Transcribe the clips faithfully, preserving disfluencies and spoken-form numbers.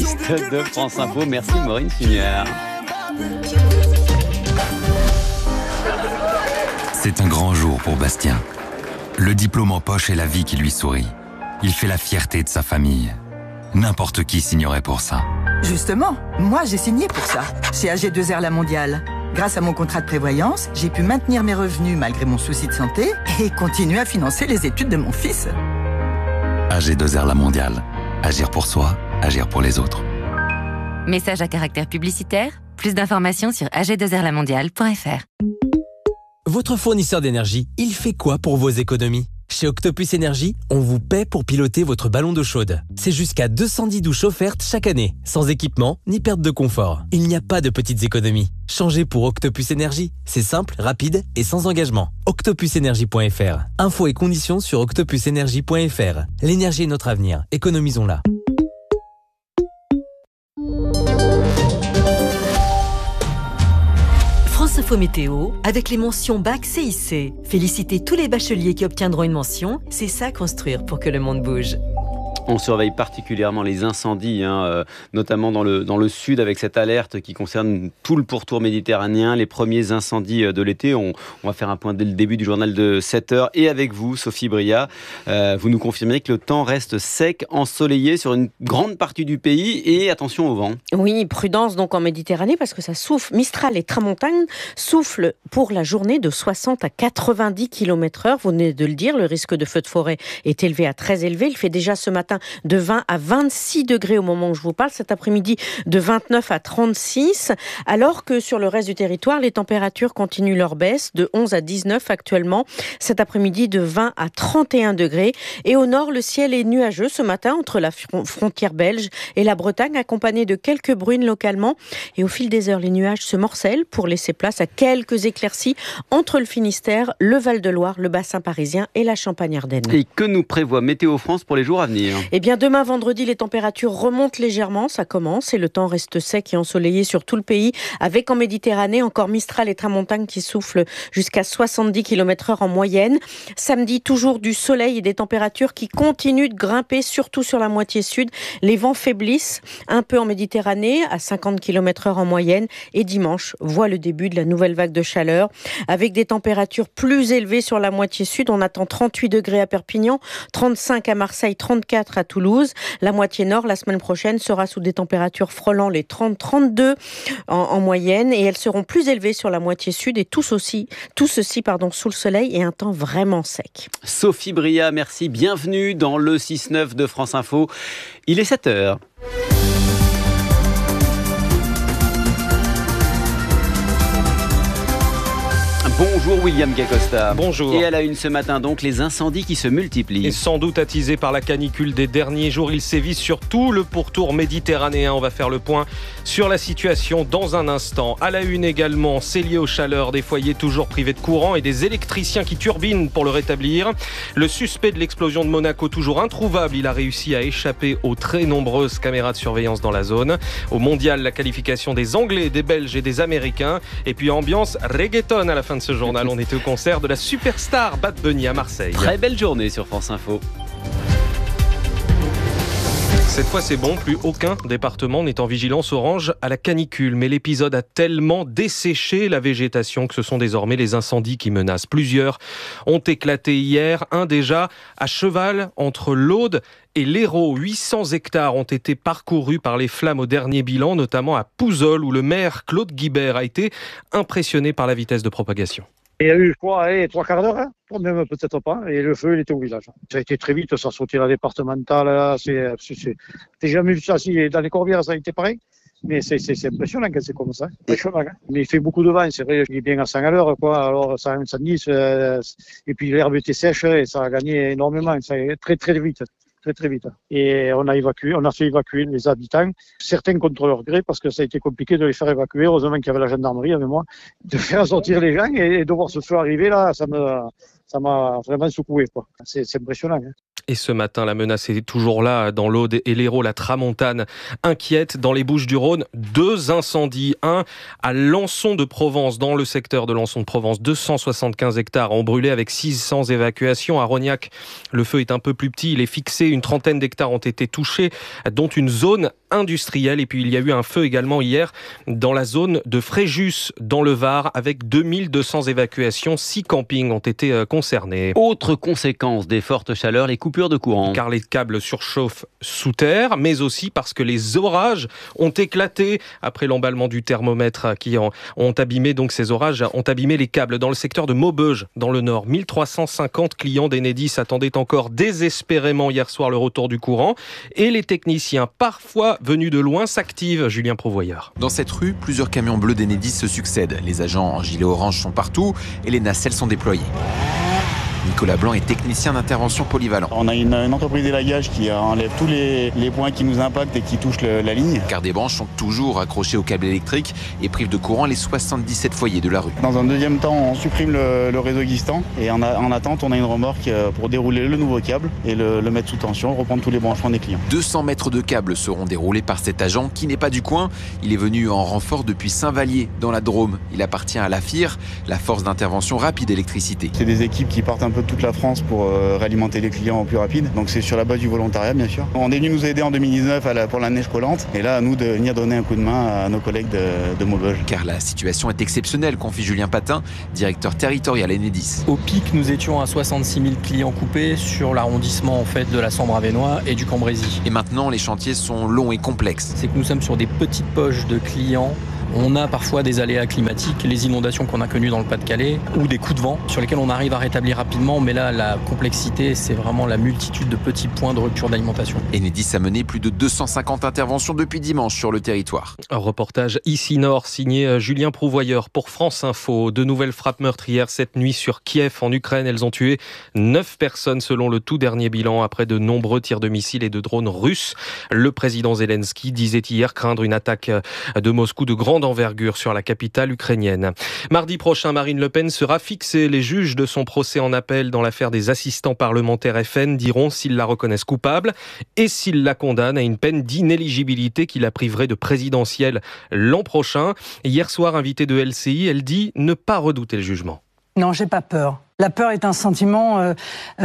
journaliste de France Info. Merci Maureen Funière. C'est un grand jour pour Bastien. Le diplôme en poche et la vie qui lui sourit. Il fait la fierté de sa famille. N'importe qui signerait pour ça. Justement, moi j'ai signé pour ça, chez A G deux R La Mondiale. Grâce à mon contrat de prévoyance, j'ai pu maintenir mes revenus malgré mon souci de santé et continuer à financer les études de mon fils. A G deux R La Mondiale. Agir pour soi, agir pour les autres. Message à caractère publicitaire. Plus d'informations sur a g deux r la mondiale point f r. Votre fournisseur d'énergie, il fait quoi pour vos économies ? Chez Octopus Énergie, on vous paie pour piloter votre ballon d'eau chaude. C'est jusqu'à deux cent dix douches offertes chaque année, sans équipement ni perte de confort. Il n'y a pas de petites économies. Changez pour Octopus Énergie. C'est simple, rapide et sans engagement. octopus énergie point f r. Infos et conditions sur octopus énergie point f r. L'énergie est notre avenir. Économisons-la. France Info Météo, avec les mentions Bac C I C. Félicitez tous les bacheliers qui obtiendront une mention. C'est ça construire pour que le monde bouge. On surveille particulièrement les incendies, hein, euh, notamment dans le, dans le sud, avec cette alerte qui concerne tout le pourtour méditerranéen. Les premiers incendies de l'été, on, on va faire un point dès le début du journal de sept heures. Et avec vous, Sophie Bria, euh, vous nous confirmez que le temps reste sec, ensoleillé sur une grande partie du pays. Et attention au vent. Oui, prudence donc en Méditerranée, parce que ça souffle. Mistral et tramontane soufflent pour la journée de soixante à quatre-vingt-dix kilomètres heure. Vous venez de le dire, le risque de feu de forêt est élevé à très élevé. Il fait déjà ce matin de vingt à vingt-six degrés au moment où je vous parle, cet après-midi de vingt-neuf à trente-six, alors que sur le reste du territoire, les températures continuent leur baisse de onze à dix-neuf actuellement, cet après-midi de vingt à trente et un degrés, et au nord, le ciel est nuageux ce matin entre la frontière belge et la Bretagne, accompagné de quelques bruines localement, et au fil des heures, les nuages se morcellent pour laisser place à quelques éclaircies entre le Finistère, le Val-de-Loire, le bassin parisien et la Champagne-Ardenne. Et que nous prévoit Météo France pour les jours à venir ? Eh bien, demain vendredi, les températures remontent légèrement, ça commence, et le temps reste sec et ensoleillé sur tout le pays, avec en Méditerranée encore Mistral et tramontane qui soufflent jusqu'à soixante-dix kilomètres heure en moyenne. Samedi, toujours du soleil et des températures qui continuent de grimper, surtout sur la moitié sud. Les vents faiblissent un peu en Méditerranée, à cinquante kilomètres heure en moyenne, et dimanche voit le début de la nouvelle vague de chaleur, avec des températures plus élevées sur la moitié sud. On attend trente-huit degrés à Perpignan, trente-cinq à Marseille, trente-quatre à Toulouse. La moitié nord, la semaine prochaine, sera sous des températures frôlant les trente à trente-deux en, en moyenne, et elles seront plus élevées sur la moitié sud, et tous aussi, tout ceci pardon, sous le soleil et un temps vraiment sec. Sophie Bria, merci. Bienvenue dans le six neuf de France Info. Il est sept heures. Bonjour William Gacosta. Bonjour. Et à la une ce matin donc, les incendies qui se multiplient. Et sans doute attisés par la canicule des derniers jours, ils sévissent sur tout le pourtour méditerranéen. On va faire le point sur la situation dans un instant. À la une également, c'est lié aux chaleurs, des foyers toujours privés de courant et des électriciens qui turbinent pour le rétablir. Le suspect de l'explosion de Monaco, toujours introuvable, il a réussi à échapper aux très nombreuses caméras de surveillance dans la zone. Au mondial, la qualification des Anglais, des Belges et des Américains. Et puis ambiance reggaeton à la fin de ce journal. On était au concert de la superstar Bad Bunny à Marseille. Très belle journée sur France Info. Cette fois, c'est bon, plus aucun département n'est en vigilance orange à la canicule. Mais l'épisode a tellement desséché la végétation que ce sont désormais les incendies qui menacent. Plusieurs ont éclaté hier. Un déjà à cheval entre l'Aude et l'Hérault. huit cents hectares ont été parcourus par les flammes au dernier bilan, notamment à Pouzol, où le maire Claude Guibert a été impressionné par la vitesse de propagation. Il y a eu quoi, eh, trois quarts d'heure, hein, même peut-être pas, et le feu il était au village. Ça a été très vite, ça a sauté la départementale, là, c'est, c'est, c'est... J'ai jamais vu ça, si dans les Corbières ça a été pareil, mais c'est, c'est, c'est impressionnant quand c'est comme ça, impressionnant, hein. Mais il fait beaucoup de vent, c'est vrai, il est bien à cent à l'heure, quoi, alors ça incendie, et puis l'herbe était sèche, et ça a gagné énormément, ça est très très vite. Très très vite. Et on a évacué, on a fait évacuer les habitants, certains contre leur gré, parce que ça a été compliqué de les faire évacuer. Heureusement qu'il y avait la gendarmerie avec moi, de faire sortir les gens et de voir ce feu arriver là, ça me, ça m'a vraiment secoué, quoi. C'est, c'est impressionnant, hein. Et ce matin, la menace est toujours là dans l'Aude et l'Hérault. La tramontane inquiète dans les Bouches-du-Rhône. Deux incendies. Un à Lançon de Provence, dans le secteur de Lançon de Provence. deux cent soixante-quinze hectares ont brûlé avec six cents évacuations. À Rognac, le feu est un peu plus petit. Il est fixé. Une trentaine d'hectares ont été touchés, dont une zone industrielle. Et puis il y a eu un feu également hier dans la zone de Fréjus, dans le Var, avec deux mille deux cents évacuations. Six campings ont été concernés. Autre conséquence des fortes chaleurs, les coupures de courant. Car les câbles surchauffent sous terre, mais aussi parce que les orages ont éclaté après l'emballement du thermomètre qui ont, ont abîmé, donc ces orages ont abîmé les câbles dans le secteur de Maubeuge, dans le Nord. mille trois cent cinquante clients d'Enedis attendaient encore désespérément hier soir le retour du courant et les techniciens, parfois venus de loin, s'activent. Julien Prouvoyeur. Dans cette rue, plusieurs camions bleus d'Enedis se succèdent. Les agents en gilet orange sont partout et les nacelles sont déployées. Nicolas Blanc est technicien d'intervention polyvalent. On a une, une entreprise d'élagage qui enlève tous les, les points qui nous impactent et qui touchent le, la ligne. Car des branches sont toujours accrochées au câble électrique et privent de courant les soixante-dix-sept foyers de la rue. Dans un deuxième temps, on supprime le, le réseau existant et en, a, en attente, on a une remorque pour dérouler le nouveau câble et le, le mettre sous tension, reprendre tous les branchements des clients. deux cents mètres de câbles seront déroulés par cet agent qui n'est pas du coin. Il est venu en renfort depuis Saint-Vallier, dans la Drôme. Il appartient à la F I R, la force d'intervention rapide électricité. C'est des équipes qui partent un peu de toute la France pour euh, réalimenter les clients au plus rapide. Donc c'est sur la base du volontariat, bien sûr. On est venu nous aider en deux mille dix-neuf à la, pour la neige collante. Et là, à nous de venir donner un coup de main à nos collègues de, de Maubeuge. Car la situation est exceptionnelle, confie Julien Patin, directeur territorial Enedis. Au pic, nous étions à soixante-six mille clients coupés sur l'arrondissement en fait, de la Sambre-Avesnois et du Cambrésis. Et maintenant, les chantiers sont longs et complexes. C'est que nous sommes sur des petites poches de clients. On a parfois des aléas climatiques, les inondations qu'on a connues dans le Pas-de-Calais ou des coups de vent sur lesquels on arrive à rétablir rapidement. Mais là, la complexité, c'est vraiment la multitude de petits points de rupture d'alimentation. Enedis a mené plus de deux cent cinquante interventions depuis dimanche sur le territoire. Un reportage ici Nord signé Julien Prouvoyeur pour France Info. De nouvelles frappes meurtrières cette nuit sur Kiev en Ukraine. Elles ont tué neuf personnes selon le tout dernier bilan après de nombreux tirs de missiles et de drones russes. Le président Zelensky disait hier craindre une attaque de Moscou de grande envergure sur la capitale ukrainienne. Mardi prochain, Marine Le Pen sera fixée. Les juges de son procès en appel dans l'affaire des assistants parlementaires F N diront s'ils la reconnaissent coupable et s'ils la condamnent à une peine d'inéligibilité qui la priverait de présidentielle l'an prochain. Hier soir, invitée de L C I, elle dit ne pas redouter le jugement. Non, j'ai pas peur. La peur est un sentiment euh,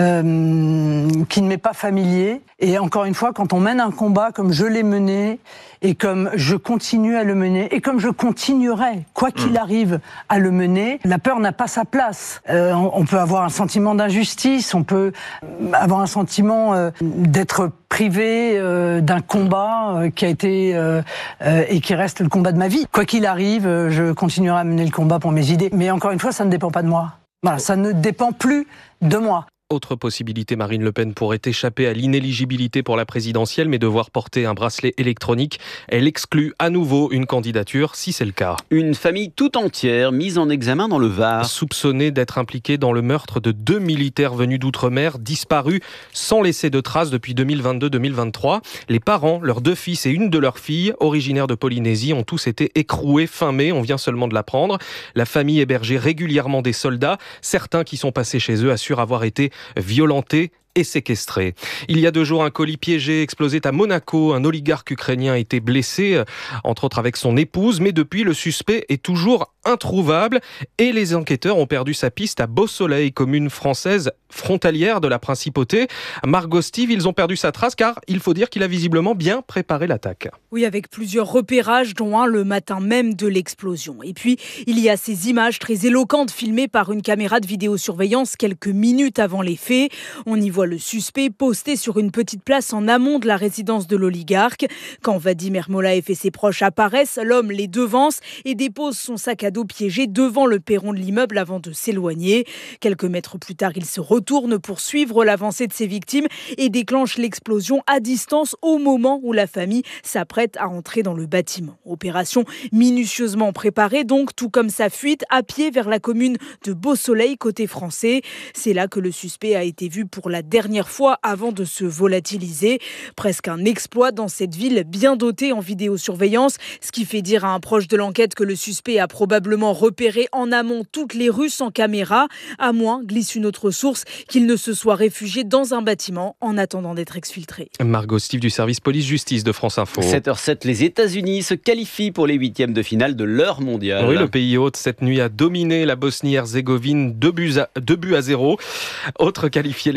euh, qui ne m'est pas familier. Et encore une fois, quand on mène un combat comme je l'ai mené, et comme je continue à le mener, et comme je continuerai, quoi qu'il arrive, à le mener, la peur n'a pas sa place. Euh, on, on peut avoir un sentiment d'injustice, on peut avoir un sentiment euh, d'être privé euh, d'un combat euh, qui a été euh, euh, et qui reste le combat de ma vie. Quoi qu'il arrive, euh, je continuerai à mener le combat pour mes idées. Mais encore une fois, ça ne dépend pas de moi. Voilà, ça ne dépend plus de moi. Autre possibilité, Marine Le Pen pourrait échapper à l'inéligibilité pour la présidentielle, mais devoir porter un bracelet électronique. Elle exclut à nouveau une candidature, si c'est le cas. Une famille tout entière mise en examen dans le Var. Soupçonnée d'être impliquée dans le meurtre de deux militaires venus d'outre-mer, disparus sans laisser de traces depuis deux mille vingt-deux deux mille vingt-trois. Les parents, leurs deux fils et une de leurs filles, originaires de Polynésie, ont tous été écroués fin mai. On vient seulement de l'apprendre. La famille hébergeait régulièrement des soldats. Certains qui sont passés chez eux assurent avoir été violentés et séquestré. Il y a deux jours, un colis piégé explosait à Monaco. Un oligarque ukrainien a été blessé, entre autres avec son épouse, mais depuis, le suspect est toujours introuvable et les enquêteurs ont perdu sa piste à Beau-Soleil, commune française frontalière de la Principauté. Margot Steve, ils ont perdu sa trace car il faut dire qu'il a visiblement bien préparé l'attaque. Oui, avec plusieurs repérages, dont un le matin même de l'explosion. Et puis, il y a ces images très éloquentes filmées par une caméra de vidéosurveillance quelques minutes avant les faits. On y voit le suspect posté sur une petite place en amont de la résidence de l'oligarque. Quand Vadim Ermolaev et ses proches apparaissent, l'homme les devance et dépose son sac à dos piégé devant le perron de l'immeuble avant de s'éloigner. Quelques mètres plus tard, il se retourne pour suivre l'avancée de ses victimes et déclenche l'explosion à distance au moment où la famille s'apprête à entrer dans le bâtiment. Opération minutieusement préparée donc, tout comme sa fuite à pied vers la commune de Beau-Soleil côté français. C'est là que le suspect a été vu pour la dernière fois avant de se volatiliser. Presque un exploit dans cette ville bien dotée en vidéosurveillance, ce qui fait dire à un proche de l'enquête que le suspect a probablement repéré en amont toutes les rues sans caméra, à moins, glisse une autre source, qu'il ne se soit réfugié dans un bâtiment en attendant d'être exfiltré. Margot Steve du service police-justice de France Info. sept heures zéro sept, les États-Unis se qualifient pour les huitièmes de finale de l'heure mondiale. Oui, le pays hôte cette nuit a dominé la Bosnie-Herzégovine deux buts à, deux buts à zéro. Autre qualifié, les Diables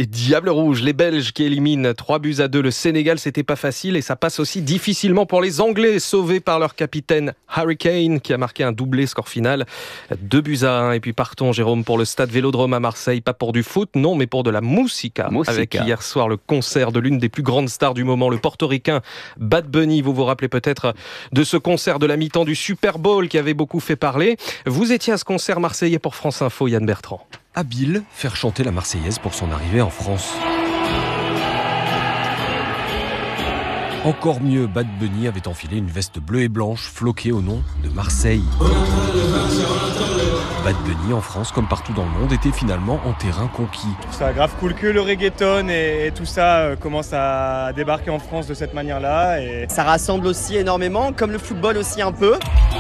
Table rouge, les Belges qui éliminent trois buts à deux le Sénégal, c'était pas facile et ça passe aussi difficilement pour les Anglais, sauvés par leur capitaine Harry Kane qui a marqué un doublé, score final deux buts à un. Et puis partons, Jérôme, pour le stade Vélodrome à Marseille, pas pour du foot, non, mais pour de la musica, Musica. Avec hier soir le concert de l'une des plus grandes stars du moment, le portoricain Bad Bunny. Vous vous rappelez peut-être de ce concert de la mi-temps du Super Bowl qui avait beaucoup fait parler. Vous étiez à ce concert marseillais pour France Info, Yann Bertrand. Habile, faire chanter la Marseillaise pour son arrivée en France. Encore mieux, Bad Bunny avait enfilé une veste bleue et blanche floquée au nom de Marseille. Bad Bunny en France, comme partout dans le monde, était finalement en terrain conquis. C'est grave cool que le reggaeton et, et tout ça euh, commence à débarquer en France de cette manière-là. Et... Ça rassemble aussi énormément, comme le football aussi un peu.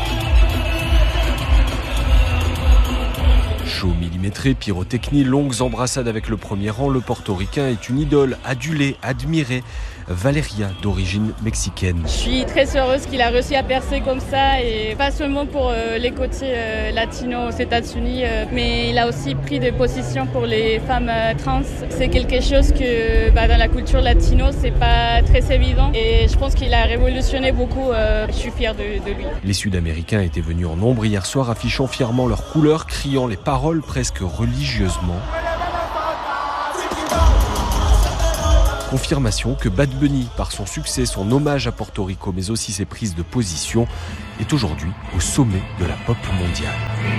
Show millimétré, pyrotechnie, longues embrassades avec le premier rang, le portoricain est une idole, adulée, admirée. Valeria, d'origine mexicaine. Je suis très heureuse qu'il a réussi à percer comme ça, et pas seulement pour euh, les côtés euh, latinos aux États-Unis, euh, mais il a aussi pris des positions pour les femmes euh, trans. C'est quelque chose que bah, dans la culture latino, c'est pas très évident, et je pense qu'il a révolutionné beaucoup. Euh, je suis fière de, de lui. Les Sud-Américains étaient venus en nombre hier soir, affichant fièrement leurs couleurs, criant les paroles presque religieusement. Confirmation que Bad Bunny, par son succès, son hommage à Porto Rico, mais aussi ses prises de position, est aujourd'hui au sommet de la pop mondiale.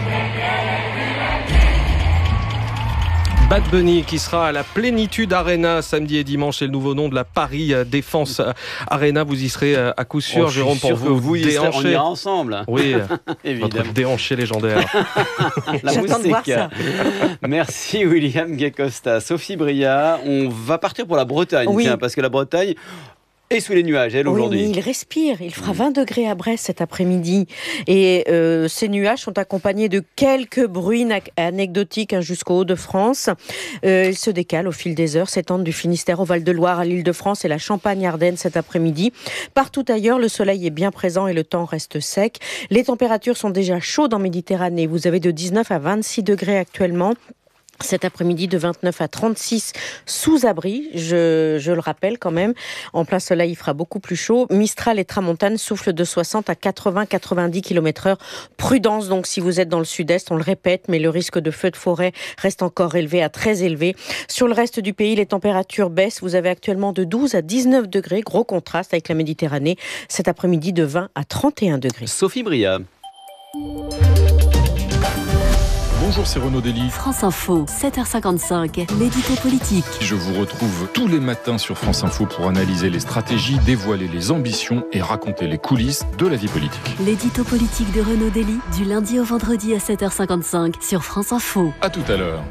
Bad Bunny qui sera à la Plénitude Arena samedi et dimanche, c'est le nouveau nom de la Paris Défense Arena. Vous y serez à coup sûr, oh, Jérôme, pour vous, vous déhancher. On ira ensemble. Oui, évidemment. Votre déhanché légendaire. La J'attends de voir ça. Merci William Guecosta. Sophie Bria, on va partir pour la Bretagne, oui. tiens, parce que la Bretagne est sous les nuages, elle, oui, aujourd'hui. Oui, il respire. Il fera vingt degrés à Brest cet après-midi. Et euh, ces nuages sont accompagnés de quelques bruits anecdotiques hein, jusqu'au Hauts-de-France. Euh, ils se décalent au fil des heures, s'étendent du Finistère au Val-de-Loire à l'Île-de-France et la Champagne-Ardenne cet après-midi. Partout ailleurs, le soleil est bien présent et le temps reste sec. Les températures sont déjà chaudes en Méditerranée. Vous avez de dix-neuf à vingt-six degrés actuellement. Cet après-midi, de vingt-neuf à trente-six sous abri, je, je le rappelle quand même. En plein soleil, il fera beaucoup plus chaud. Mistral et tramontane soufflent de soixante à quatre-vingts à quatre-vingt-dix kilomètres heure. Prudence donc si vous êtes dans le sud-est, on le répète, mais le risque de feu de forêt reste encore élevé à très élevé. Sur le reste du pays, les températures baissent. Vous avez actuellement de douze à dix-neuf degrés, gros contraste avec la Méditerranée. Cet après-midi, de vingt à trente et un degrés. Sophie Bria. Bonjour, c'est Renaud Dely. France Info, sept heures cinquante-cinq, l'édito politique. Je vous retrouve tous les matins sur France Info pour analyser les stratégies, dévoiler les ambitions et raconter les coulisses de la vie politique. L'édito politique de Renaud Dely, du lundi au vendredi à sept heures cinquante-cinq sur France Info. À tout à l'heure.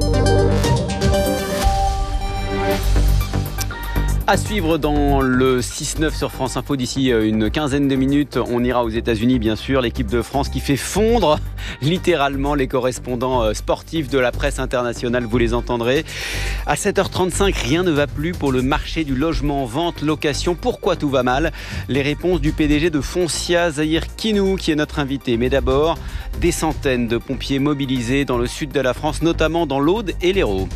À suivre dans le six neuf sur France Info d'ici une quinzaine de minutes. On ira aux États-Unis, bien sûr. L'équipe de France qui fait fondre littéralement les correspondants sportifs de la presse internationale. Vous les entendrez. À sept heures trente-cinq, rien ne va plus pour le marché du logement, vente, location. Pourquoi tout va mal ? Les réponses du P D G de Foncia, Zahir Kinou, qui est notre invité. Mais d'abord, des centaines de pompiers mobilisés dans le sud de la France, notamment dans l'Aude et l'Hérault.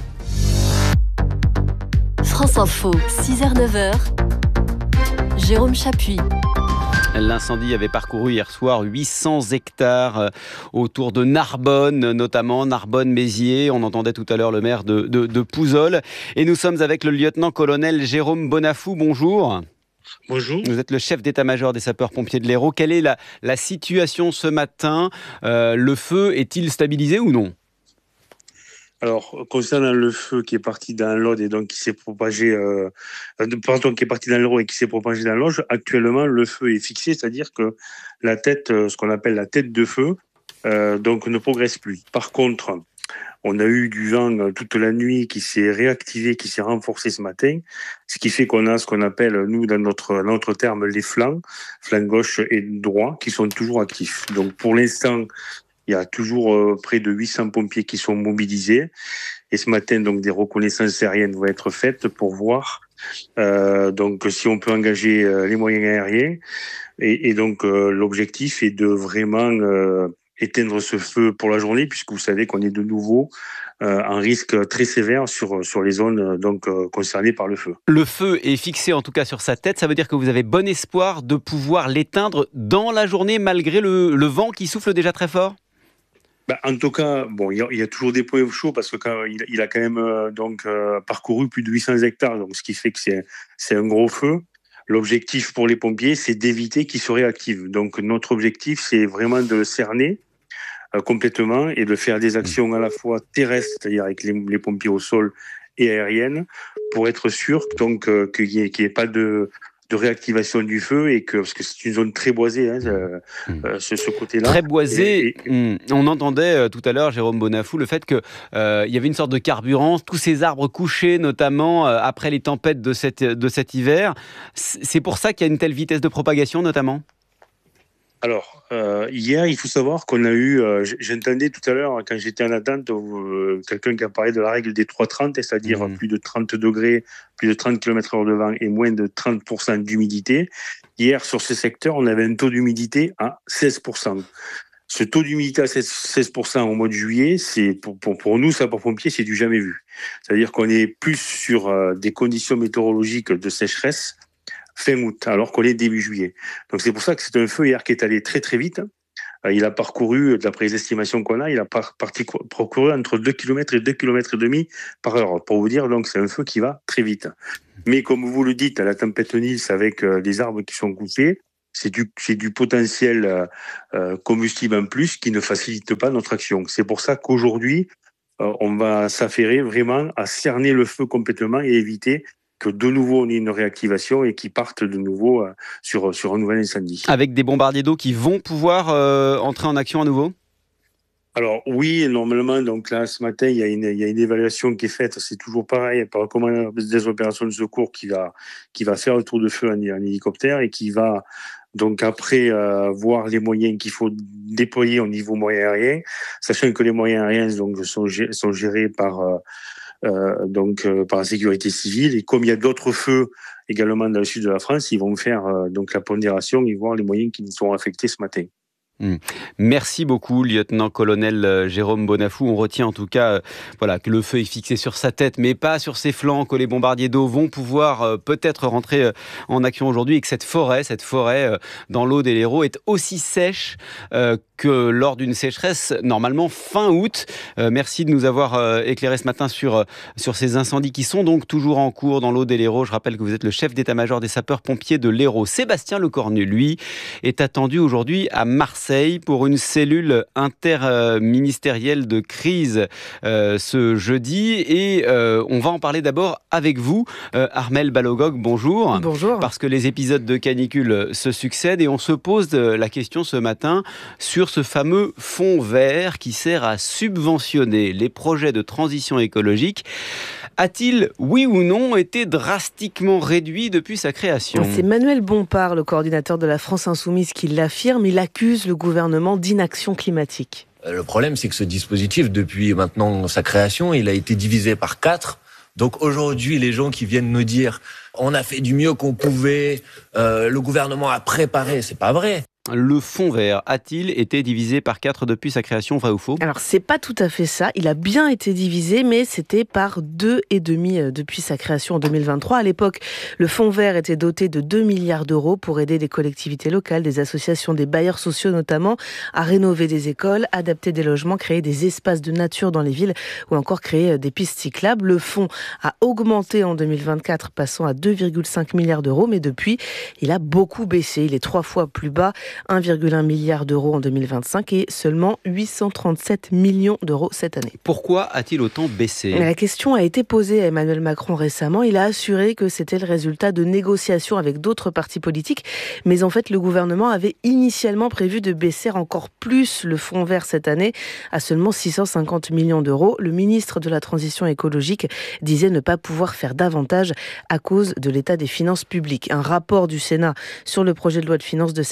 France Info, six heures neuf heures, Jérôme Chapuis. L'incendie avait parcouru hier soir huit cents hectares autour de Narbonne, notamment Narbonne-Mézières. On entendait tout à l'heure le maire de, de, de Pouzol. Et nous sommes avec le lieutenant-colonel Jérôme Bonafou. Bonjour. Bonjour. Vous êtes le chef d'état-major des sapeurs-pompiers de l'Hérault. Quelle est la, la situation ce matin ? euh, Le feu est-il stabilisé ou non ? Alors, concernant le feu qui est parti dans l'Aude et donc qui s'est propagé, euh, pardon, qui est parti dans l'Hérault et qui s'est propagé dans l'Aude, actuellement, le feu est fixé, c'est-à-dire que la tête, ce qu'on appelle la tête de feu, euh, donc ne progresse plus. Par contre, on a eu du vent toute la nuit qui s'est réactivé, qui s'est renforcé ce matin, ce qui fait qu'on a ce qu'on appelle, nous, dans notre, dans notre terme, les flancs, flanc gauche et droit, qui sont toujours actifs. Donc, pour l'instant, il y a toujours euh, près de huit cents pompiers qui sont mobilisés. Et ce matin, donc, des reconnaissances aériennes vont être faites pour voir euh, donc, si on peut engager euh, les moyens aériens. Et, et donc, euh, l'objectif est de vraiment euh, éteindre ce feu pour la journée, puisque vous savez qu'on est de nouveau euh, un risque très sévère sur, sur les zones donc, euh, concernées par le feu. Le feu est fixé en tout cas sur sa tête, ça veut dire que vous avez bon espoir de pouvoir l'éteindre dans la journée malgré le, le vent qui souffle déjà très fort ? Bah, en tout cas, bon, il y, a, il y a toujours des points chauds parce que quand, il, il a quand même euh, donc, euh, parcouru plus de huit cents hectares, donc ce qui fait que c'est, c'est un gros feu. L'objectif pour les pompiers, c'est d'éviter qu'il se réactive. Donc notre objectif, c'est vraiment de le cerner euh, complètement et de faire des actions à la fois terrestres, c'est-à-dire avec les, les pompiers au sol et aériennes, pour être sûr donc, euh, qu'il n'y ait, qu'il y ait pas de... de réactivation du feu et que parce que c'est une zone très boisée hein, euh, euh, ce, ce côté-là. Très boisée. Et, et... On entendait euh, tout à l'heure Jérôme Bonafou le fait que euh, il y avait une sorte de carburant, tous ces arbres couchés notamment euh, après les tempêtes de cet de cet hiver. C'est pour ça qu'il y a une telle vitesse de propagation notamment. Alors, euh, hier, il faut savoir qu'on a eu, euh, j'entendais tout à l'heure, quand j'étais en attente, euh, quelqu'un qui a parlé de la règle des trois trente, c'est-à-dire mmh. plus de trente degrés, plus de trente kilomètres heure de vent et moins de trente pour cent d'humidité. Hier, sur ce secteur, on avait un taux d'humidité à seize pour cent. Ce taux d'humidité à seize pour cent au mois de juillet, c'est pour, pour, pour nous, sapeurs-pompiers, c'est du jamais vu. C'est-à-dire qu'on est plus sur euh, des conditions météorologiques de sécheresse fin août, alors qu'on est début juillet. Donc c'est pour ça que c'est un feu hier qui est allé très très vite. Il a parcouru, d'après les estimations qu'on a, il a par, parti, parcouru entre deux kilomètres et deux kilomètres et demi par heure. Pour vous dire, donc c'est un feu qui va très vite. Mais comme vous le dites, à la tempête Nils, avec euh, des arbres qui sont coupés, c'est du, c'est du potentiel euh, combustible en plus qui ne facilite pas notre action. C'est pour ça qu'aujourd'hui, euh, on va s'affairer vraiment à cerner le feu complètement et éviter que de nouveau on ait une réactivation et qu'ils partent de nouveau euh, sur, sur un nouvel incendie. Avec des bombardiers d'eau qui vont pouvoir euh, entrer en action à nouveau ? Alors oui, normalement, donc là ce matin, il y a une, il y a une évaluation qui est faite, c'est toujours pareil, par le commandant des opérations de secours qui va, qui va faire le tour de feu en, en hélicoptère et qui va donc après euh, voir les moyens qu'il faut déployer au niveau moyen aérien, sachant que les moyens aériens donc, sont, sont gérés par... Euh, Euh, donc euh, par la sécurité civile, et comme il y a d'autres feux également dans le sud de la France, ils vont faire euh, donc la pondération et voir les moyens qui nous sont affectés ce matin. Mmh. Merci beaucoup, lieutenant-colonel Jérôme Bonafou. On retient en tout cas euh, voilà, que le feu est fixé sur sa tête, mais pas sur ses flancs, que les bombardiers d'eau vont pouvoir euh, peut-être rentrer euh, en action aujourd'hui et que cette forêt, cette forêt euh, dans l'Aude et l'Hérault est aussi sèche euh, que lors d'une sécheresse, normalement fin août. Euh, merci de nous avoir euh, éclairé ce matin sur, euh, sur ces incendies qui sont donc toujours en cours dans l'Aude et l'Hérault. Je rappelle que vous êtes le chef d'état-major des sapeurs-pompiers de l'Hérault. Sébastien Lecornu, lui, est attendu aujourd'hui à Marseille pour une cellule interministérielle de crise euh, ce jeudi. Et euh, on va en parler d'abord avec vous. Euh, Armelle Balogog, bonjour. Bonjour. Parce que les épisodes de canicule se succèdent et on se pose la question ce matin sur ce fameux fonds vert qui sert à subventionner les projets de transition écologique. A-t-il, oui ou non, été drastiquement réduit depuis sa création ? C'est Manuel Bompard, le coordinateur de la France Insoumise, qui l'affirme. Il accuse le gouvernement d'inaction climatique. Le problème, c'est que ce dispositif, depuis maintenant sa création, il a été divisé par quatre. Donc aujourd'hui, les gens qui viennent nous dire « on a fait du mieux qu'on pouvait, euh, le gouvernement a préparé », c'est pas vrai. Le fonds vert a-t-il été divisé par quatre depuis sa création, vrai ou faux ? Alors, c'est pas tout à fait ça. Il a bien été divisé, mais c'était par deux et demi depuis sa création en deux mille vingt-trois. À l'époque, le fonds vert était doté de deux milliards d'euros pour aider des collectivités locales, des associations, des bailleurs sociaux notamment, à rénover des écoles, adapter des logements, créer des espaces de nature dans les villes ou encore créer des pistes cyclables. Le fonds a augmenté en deux mille vingt-quatre, passant à deux virgule cinq milliards d'euros, mais depuis, il a beaucoup baissé. Il est trois fois plus bas. un virgule un milliard d'euros en deux mille vingt-cinq et seulement huit cent trente-sept millions d'euros cette année. Pourquoi a-t-il autant baissé ? La question a été posée à Emmanuel Macron récemment. Il a assuré que c'était le résultat de négociations avec d'autres partis politiques. Mais en fait, le gouvernement avait initialement prévu de baisser encore plus le fonds vert cette année à seulement six cent cinquante millions d'euros. Le ministre de la Transition écologique disait ne pas pouvoir faire davantage à cause de l'état des finances publiques. Un rapport du Sénat sur le projet de loi de finances de cette année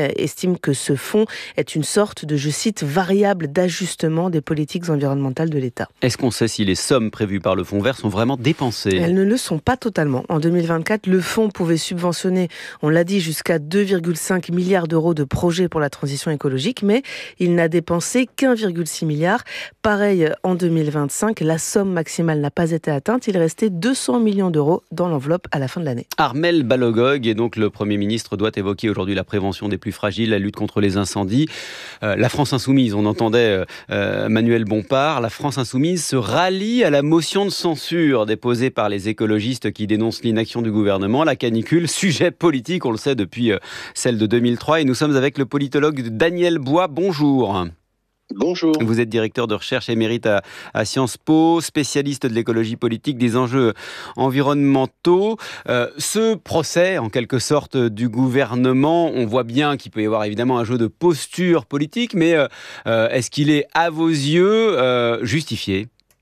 estime que ce fonds est une sorte de, je cite, variable d'ajustement des politiques environnementales de l'État. Est-ce qu'on sait si les sommes prévues par le fonds vert sont vraiment dépensées ? Elles ne le sont pas totalement. En deux mille vingt-quatre, le fonds pouvait subventionner, on l'a dit, jusqu'à deux virgule cinq milliards d'euros de projets pour la transition écologique, mais il n'a dépensé qu'un virgule six milliard. Pareil, en deux mille vingt-cinq, la somme maximale n'a pas été atteinte. Il restait deux cents millions d'euros dans l'enveloppe à la fin de l'année. Armelle Balogog, et donc le Premier ministre, doit évoquer aujourd'hui la prévention des plus fragiles, la lutte contre les incendies. Euh, la France Insoumise, on entendait euh, Manuel Bompard, la France Insoumise se rallie à la motion de censure déposée par les écologistes qui dénoncent l'inaction du gouvernement. La canicule, sujet politique, on le sait depuis euh, celle de deux mille trois. Et nous sommes avec le politologue Daniel Bois. Bonjour. Bonjour. Vous êtes directeur de recherche émérite à, à Sciences Po, spécialiste de l'écologie politique, des enjeux environnementaux. Euh, ce procès, en quelque sorte, du gouvernement, on voit bien qu'il peut y avoir évidemment un jeu de posture politique, mais euh, est-ce qu'il est, à vos yeux, euh, justifié ?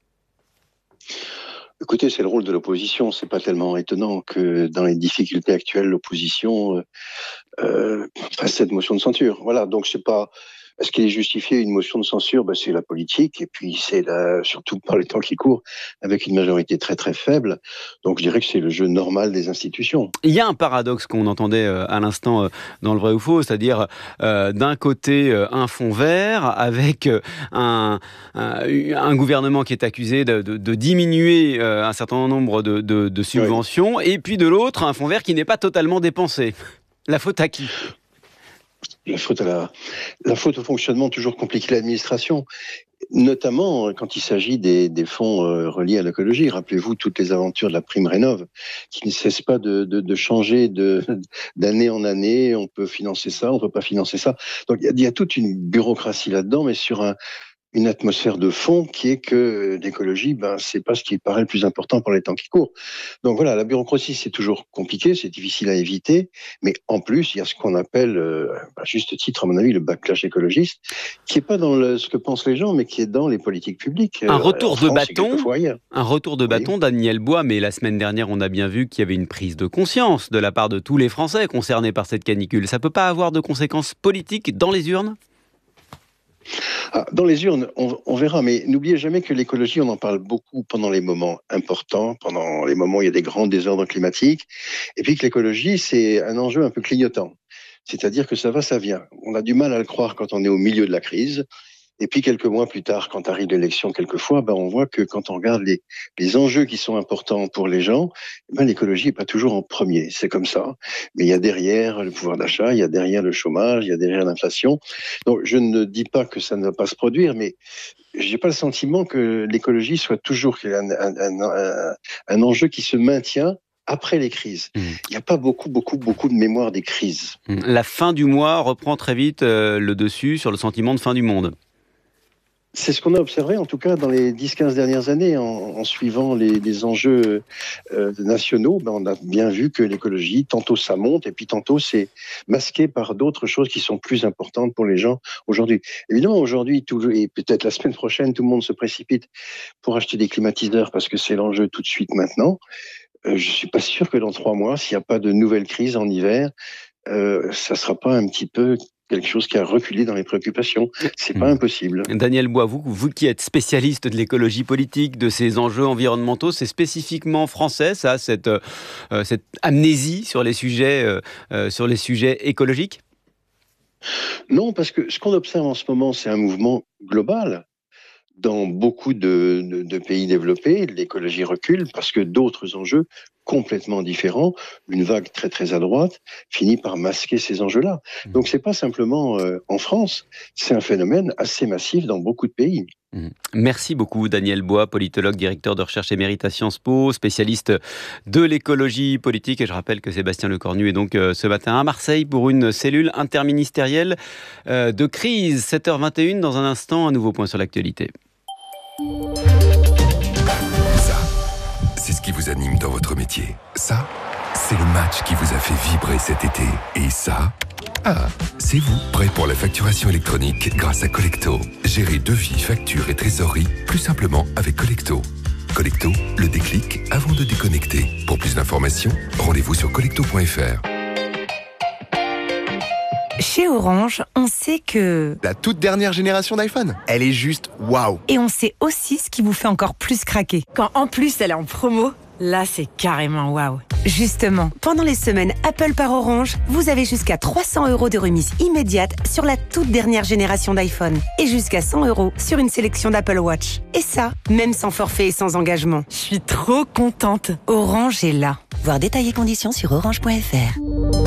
Écoutez, c'est le rôle de l'opposition. C'est pas tellement étonnant que dans les difficultés actuelles, l'opposition euh, fasse cette motion de censure. Voilà, donc c'est pas... Est-ce qu'il est justifié une motion de censure ? Ben, c'est la politique, et puis c'est la, surtout par les temps qui courent, avec une majorité très très faible. Donc je dirais que c'est le jeu normal des institutions. Il y a un paradoxe qu'on entendait à l'instant dans le vrai ou faux, c'est-à-dire euh, d'un côté un fonds vert avec un, un, un gouvernement qui est accusé de, de, de diminuer un certain nombre de, de, de subventions, oui. Et puis de l'autre un fonds vert qui n'est pas totalement dépensé. La faute à qui ? La faute à la, la faute au fonctionnement toujours compliqué de l'administration, notamment quand il s'agit des, des fonds euh, reliés à l'écologie. Rappelez-vous toutes les aventures de la prime Rénov', qui ne cessent pas de, de, de changer de, d'année en année. On peut financer ça, on peut pas financer ça. Donc il y, y a toute une bureaucratie là-dedans, mais sur un une atmosphère de fond qui est que l'écologie, ben, c'est pas ce qui paraît le plus important pour les temps qui courent. Donc voilà, la bureaucratie, c'est toujours compliqué, c'est difficile à éviter, mais en plus, il y a ce qu'on appelle, euh, à juste titre, à mon avis, le backlash écologiste, qui est pas dans le, ce que pensent les gens, mais qui est dans les politiques publiques. Un retour euh, de bâton, un retour de bâton, oui. Daniel Bois, mais la semaine dernière, on a bien vu qu'il y avait une prise de conscience de la part de tous les Français concernés par cette canicule. Ça peut pas avoir de conséquences politiques dans les urnes ? Ah, dans les urnes, on, on verra, mais n'oubliez jamais que l'écologie, on en parle beaucoup pendant les moments importants, pendant les moments où il y a des grands désordres climatiques, et puis que l'écologie, c'est un enjeu un peu clignotant. C'est-à-dire que ça va, ça vient. On a du mal à le croire quand on est au milieu de la crise. Et puis quelques mois plus tard, quand arrive l'élection, quelquefois, ben on voit que quand on regarde les, les enjeux qui sont importants pour les gens, ben l'écologie n'est pas toujours en premier. C'est comme ça. Mais il y a derrière le pouvoir d'achat, il y a derrière le chômage, il y a derrière l'inflation. Donc je ne dis pas que ça ne va pas se produire, mais je n'ai pas le sentiment que l'écologie soit toujours un, un, un, un, un enjeu qui se maintient après les crises. Mmh. Il n'y a pas beaucoup, beaucoup, beaucoup de mémoire des crises. La fin du mois reprend très vite euh, le dessus sur le sentiment de fin du monde. C'est ce qu'on a observé, en tout cas, dans les dix quinze dernières années, en, en suivant les, les enjeux euh, nationaux. Ben, on a bien vu que l'écologie, tantôt ça monte, et puis tantôt c'est masqué par d'autres choses qui sont plus importantes pour les gens aujourd'hui. Évidemment, aujourd'hui, tout, et peut-être la semaine prochaine, tout le monde se précipite pour acheter des climatiseurs parce que c'est l'enjeu tout de suite maintenant. Euh, je suis pas sûr que dans trois mois, s'il n'y a pas de nouvelle crise en hiver, euh, ça sera pas un petit peu quelque chose qui a reculé dans les préoccupations. C'est pas impossible. Daniel Bois, vous, vous qui êtes spécialiste de l'écologie politique, de ces enjeux environnementaux, c'est spécifiquement français, ça, cette, euh, cette amnésie sur les sujets, euh, sur les sujets écologiques ? Non, parce que ce qu'on observe en ce moment, c'est un mouvement global. Dans beaucoup de, de, de pays développés, l'écologie recule parce que d'autres enjeux complètement différents, une vague très très à droite, finit par masquer ces enjeux-là. Donc c'est pas simplement euh, en France, c'est un phénomène assez massif dans beaucoup de pays. Merci beaucoup Daniel Bois, politologue, directeur de recherche émérite à Sciences Po, spécialiste de l'écologie politique. Et je rappelle que Sébastien Lecornu est donc euh, ce matin à Marseille pour une cellule interministérielle euh, de crise. sept heures vingt et une, dans un instant, un nouveau point sur l'actualité. Ça, c'est ce qui vous anime dans votre métier. Ça, c'est le match qui vous a fait vibrer cet été. Et ça, ah, c'est vous, prêt pour la facturation électronique grâce à Collecto. Gérez devis, factures et trésorerie plus simplement avec Collecto. Collecto, le déclic avant de déconnecter. Pour plus d'informations, rendez-vous sur collecto point f r. Chez Orange, on sait que... La toute dernière génération d'iPhone, elle est juste waouh. Et on sait aussi ce qui vous fait encore plus craquer. Quand en plus elle est en promo, là c'est carrément waouh. Justement, pendant les semaines Apple par Orange, vous avez jusqu'à trois cents euros de remise immédiate sur la toute dernière génération d'iPhone. Et jusqu'à cent euros sur une sélection d'Apple Watch. Et ça, même sans forfait et sans engagement. Je suis trop contente. Orange est là. Voir détails et conditions sur orange point f r.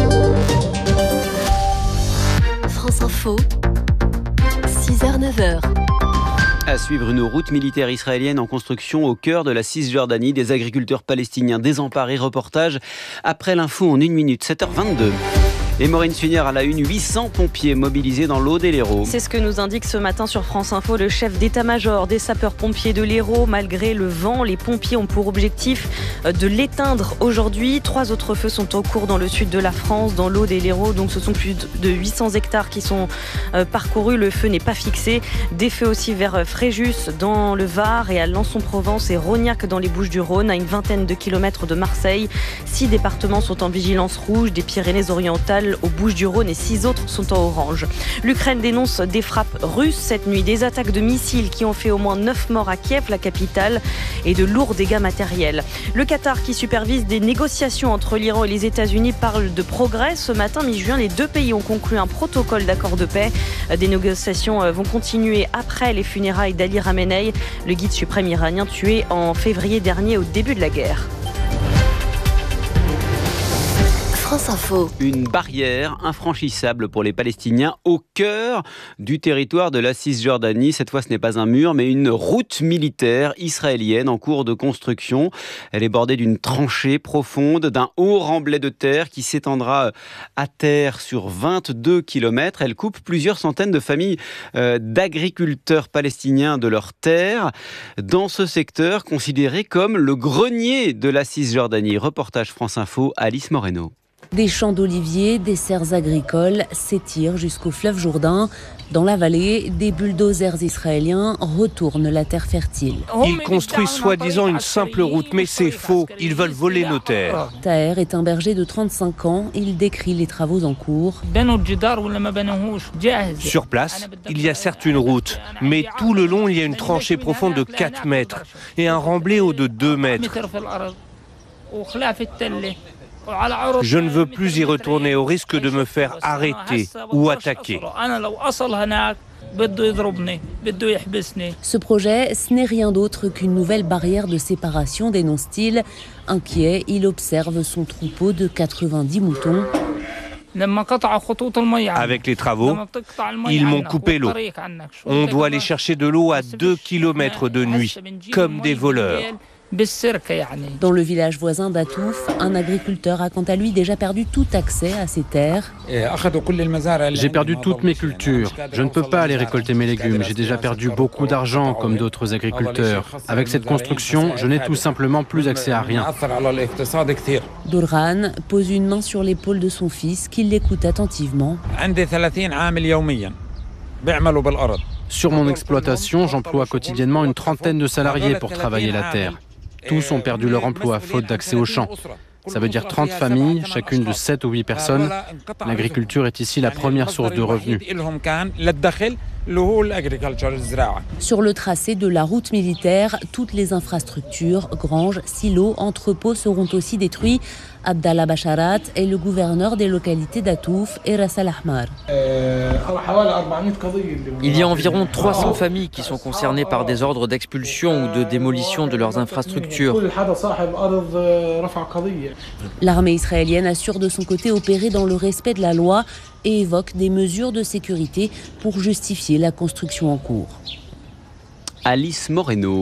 France Info, six heures neuf heures. À suivre une route militaire israélienne en construction au cœur de la Cisjordanie. Des agriculteurs palestiniens désemparés. Reportage après l'info en une minute, sept heures vingt-deux. Et Maureen Sunière à la une, huit cents pompiers mobilisés dans l'Aude et l'Hérault. C'est ce que nous indique ce matin sur France Info le chef d'état-major des sapeurs-pompiers de l'Hérault. Malgré le vent, les pompiers ont pour objectif de l'éteindre aujourd'hui. Trois autres feux sont en cours dans le sud de la France, dans l'Aude et l'Hérault. Donc ce sont plus de huit cents hectares qui sont parcourus. Le feu n'est pas fixé. Des feux aussi vers Fréjus dans le Var et à Lançon-Provence et Rognac dans les Bouches-du-Rhône, à une vingtaine de kilomètres de Marseille. Six départements sont en vigilance rouge, des Pyrénées-Orientales aux Bouches-du-Rhône et six autres sont en orange. L'Ukraine dénonce des frappes russes cette nuit, des attaques de missiles qui ont fait au moins neuf morts à Kiev, la capitale, et de lourds dégâts matériels. Le Qatar qui supervise des négociations entre l'Iran et les États-Unis parle de progrès. Ce matin, mi-juin, les deux pays ont conclu un protocole d'accord de paix. Des négociations vont continuer après les funérailles d'Ali Khamenei, le guide suprême iranien tué en février dernier au début de la guerre. France Info. Une barrière infranchissable pour les Palestiniens au cœur du territoire de la Cisjordanie. Cette fois, ce n'est pas un mur, mais une route militaire israélienne en cours de construction. Elle est bordée d'une tranchée profonde, d'un haut remblai de terre qui s'étendra à terre sur vingt-deux kilomètres. Elle coupe plusieurs centaines de familles euh, d'agriculteurs palestiniens de leurs terres dans ce secteur considéré comme le grenier de la Cisjordanie. Reportage France Info, Alice Moreno. Des champs d'oliviers, des serres agricoles s'étirent jusqu'au fleuve Jourdain. Dans la vallée, des bulldozers israéliens retournent la terre fertile. Ils construisent soi-disant une simple route, mais c'est faux. Ils veulent voler nos terres. Taher est un berger de trente-cinq ans. Il décrit les travaux en cours. Sur place, il y a certes une route, mais tout le long, il y a une tranchée profonde de quatre mètres et un remblai haut de deux mètres. Je ne veux plus y retourner au risque de me faire arrêter ou attaquer. Ce projet, ce n'est rien d'autre qu'une nouvelle barrière de séparation, dénonce-t-il. Inquiet, il observe son troupeau de quatre-vingt-dix moutons. Avec les travaux, ils m'ont coupé l'eau. On doit aller chercher de l'eau à deux kilomètres de nuit, comme des voleurs. Dans le village voisin d'Atouf, un agriculteur a quant à lui déjà perdu tout accès à ses terres. J'ai perdu toutes mes cultures. Je ne peux pas aller récolter mes légumes. J'ai déjà perdu beaucoup d'argent comme d'autres agriculteurs. Avec cette construction, je n'ai tout simplement plus accès à rien. Dourhan pose une main sur l'épaule de son fils qui l'écoute attentivement. Sur mon exploitation, j'emploie quotidiennement une trentaine de salariés pour travailler la terre. Tous ont perdu leur emploi, faute d'accès aux champs. Ça veut dire trente familles, chacune de sept ou huit personnes. L'agriculture est ici la première source de revenus. Sur le tracé de la route militaire, toutes les infrastructures, granges, silos, entrepôts seront aussi détruits. Abdallah Basharat est le gouverneur des localités d'Atouf et Ras Al-Ahmar. Il y a environ trois cents familles qui sont concernées par des ordres d'expulsion ou de démolition de leurs infrastructures. L'armée israélienne assure de son côté opérer dans le respect de la loi et évoque des mesures de sécurité pour justifier la construction en cours. Alice Moreno.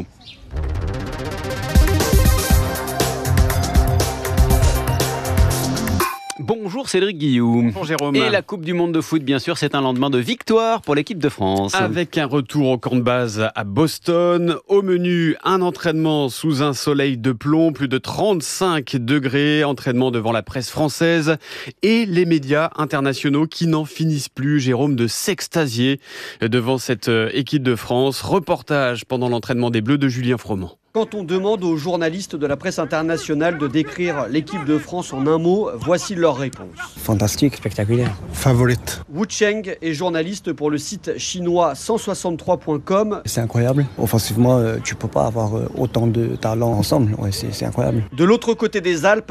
Bonjour Cédric Guillou. Bonjour Jérôme. Et la Coupe du Monde de foot, bien sûr, c'est un lendemain de victoire pour l'équipe de France. Avec un retour au camp de base à Boston. Au menu, un entraînement sous un soleil de plomb, plus de trente-cinq degrés, entraînement devant la presse française et les médias internationaux qui n'en finissent plus, Jérôme, de s'extasier devant cette équipe de France. Reportage pendant l'entraînement des Bleus de Julien Froment. Quand on demande aux journalistes de la presse internationale de décrire l'équipe de France en un mot, voici leur réponse. Fantastique, spectaculaire. Favorite. Wu Cheng est journaliste pour le site chinois cent soixante-trois point com. C'est incroyable. Offensivement, tu peux pas avoir autant de talents ensemble. Ouais, c'est, c'est incroyable. De l'autre côté des Alpes,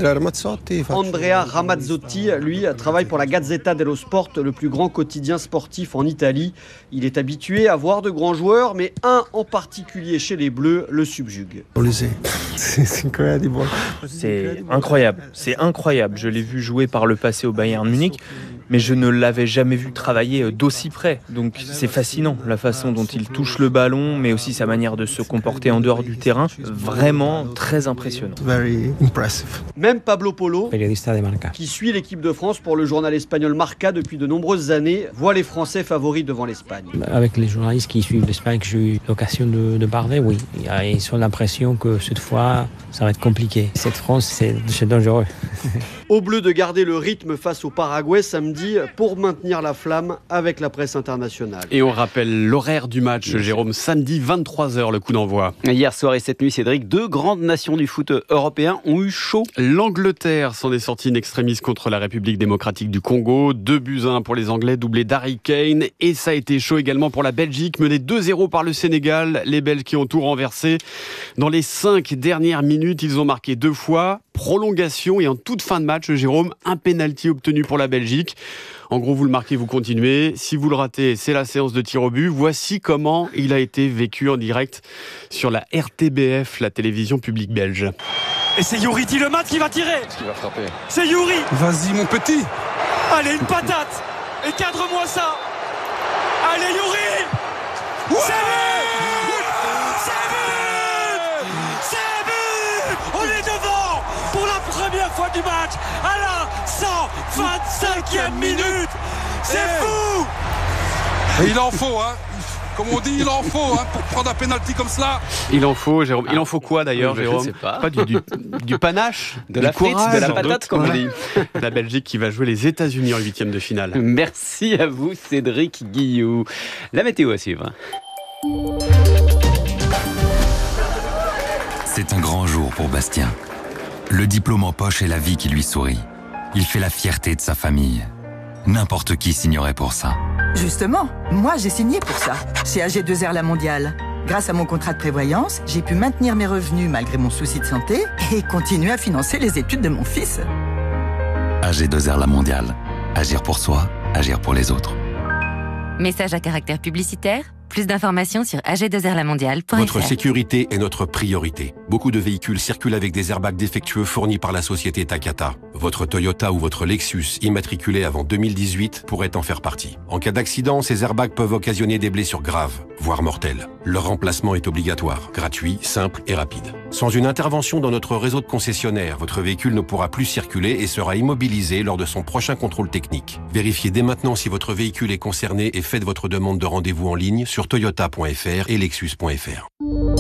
Andrea Ramazzotti, lui, travaille pour la Gazzetta dello Sport, le plus grand quotidien sportif en Italie. Il est habitué à voir de grands joueurs, mais un en particulier chez les Bleus le subjugue. C'est incroyable. C'est incroyable, c'est incroyable. Je l'ai vu jouer par le passé au Bayern Munich, mais je ne l'avais jamais vu travailler d'aussi près. Donc c'est fascinant, la façon dont il touche le ballon, mais aussi sa manière de se comporter en dehors du terrain. Vraiment très impressionnant. Même Pablo Polo, qui suit l'équipe de France pour le journal espagnol Marca depuis de nombreuses années, voit les Français favoris devant l'Espagne. Avec les journalistes qui suivent l'Espagne, que j'ai eu l'occasion de, de parler, oui. Ils ont l'impression que cette fois, ça va être compliqué. Cette France, c'est, c'est dangereux. Aux Bleus de garder le rythme face au Paraguay samedi pour maintenir la flamme avec la presse internationale. Et on rappelle l'horaire du match, Jérôme, samedi vingt-trois heures, le coup d'envoi. Hier soir et cette nuit, Cédric, deux grandes nations du foot européen ont eu chaud. L'Angleterre s'en est sortie in extremis contre la République démocratique du Congo. deux buts à un pour les Anglais, doublé d'Harry Kane. Et ça a été chaud également pour la Belgique, menée deux zéro par le Sénégal. Les Belges qui ont tout renversé. Dans les cinq dernières minutes, ils ont marqué deux fois. Prolongation et en toute fin de match, Jérôme, un pénalty obtenu pour la Belgique. En gros, vous le marquez, vous continuez. Si vous le ratez, c'est la séance de tir au but. Voici comment il a été vécu en direct sur la R T B F, la télévision publique belge. Et c'est Youri Tielemans qui va tirer. Qui va frapper. C'est Youri. Vas-y, mon petit. Allez, une patate. Et cadre-moi ça. Allez, Youri. Ouais. C'est but. C'est but. C'est but. On est devant pour la première fois du match à la cent vingt-cinquième minute. C'est fou. Et il en faut, hein. Comme on dit, il en faut, hein, pour prendre un pénalty comme cela. Il en faut, Jérôme. Il en faut quoi d'ailleurs, oui, Jérôme? Je sais pas. Pas du, du, du panache, de du la frite, courage, de la patate, comme on dit. La Belgique qui va jouer les États-Unis en huitième de finale. Merci à vous, Cédric Guillou. La météo à suivre. C'est un grand jour pour Bastien. Le diplôme en poche et la vie qui lui sourit. Il fait la fierté de sa famille. N'importe qui signerait pour ça. Justement, moi j'ai signé pour ça, chez A G deux R La Mondiale. Grâce à mon contrat de prévoyance, j'ai pu maintenir mes revenus malgré mon souci de santé et continuer à financer les études de mon fils. A G deux R La Mondiale. Agir pour soi, agir pour les autres. Message à caractère publicitaire. Plus d'informations sur A G deux R La Mondiale point F R. Votre sécurité est notre priorité. Beaucoup de véhicules circulent avec des airbags défectueux fournis par la société Takata. Votre Toyota ou votre Lexus, immatriculé avant deux mille dix-huit, pourrait en faire partie. En cas d'accident, ces airbags peuvent occasionner des blessures graves, voire mortelles. Leur remplacement est obligatoire, gratuit, simple et rapide. Sans une intervention dans notre réseau de concessionnaires, votre véhicule ne pourra plus circuler et sera immobilisé lors de son prochain contrôle technique. Vérifiez dès maintenant si votre véhicule est concerné et faites votre demande de rendez-vous en ligne sur toyota point F R et lexus point F R.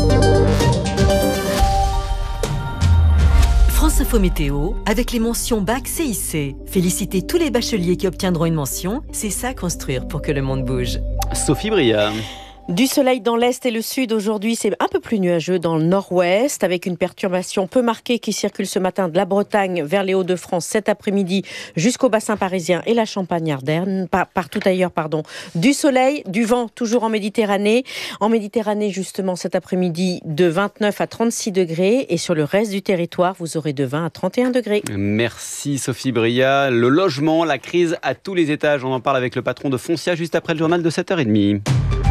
France Info Météo, avec les mentions Bac C I C. Félicitez tous les bacheliers qui obtiendront une mention. C'est ça construire pour que le monde bouge. Sophie Bria. Du soleil dans l'est et le sud aujourd'hui, c'est un peu plus nuageux dans le nord-ouest avec une perturbation peu marquée qui circule ce matin de la Bretagne vers les Hauts-de-France cet après-midi jusqu'au bassin parisien et la Champagne-Ardenne, par, partout ailleurs, pardon. Du soleil, du vent toujours en Méditerranée. En Méditerranée justement cet après-midi de vingt-neuf à trente-six degrés et sur le reste du territoire, vous aurez de vingt à trente et un degrés. Merci Sophie Bria. Le logement, la crise à tous les étages, on en parle avec le patron de Foncia juste après le journal de sept heures trente.